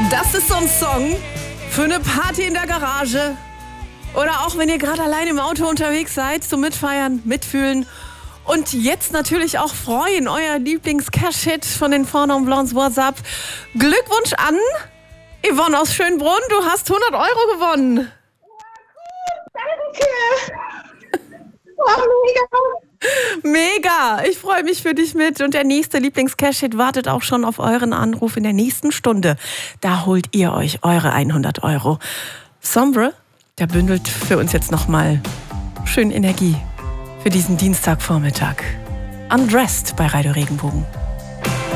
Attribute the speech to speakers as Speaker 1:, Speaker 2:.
Speaker 1: Das ist so ein Song für eine Party in der Garage. Oder auch wenn ihr gerade allein im Auto unterwegs seid, zum Mitfeiern, Mitfühlen. Und jetzt natürlich auch freuen, euer Lieblings-Cash-Hit von den Four Non Blondes WhatsApp. Glückwunsch an Yvonne aus Schönbrunn, du hast 100 € gewonnen.
Speaker 2: Danke. Oh,
Speaker 1: Mega, ich freue mich für dich mit. Und der nächste Lieblings-Cash-Hit wartet auch schon auf euren Anruf in der nächsten Stunde. Da holt ihr euch eure 100 €. Sombre, der bündelt für uns jetzt nochmal schön Energie für diesen Dienstagvormittag. Undressed bei Radio Regenbogen.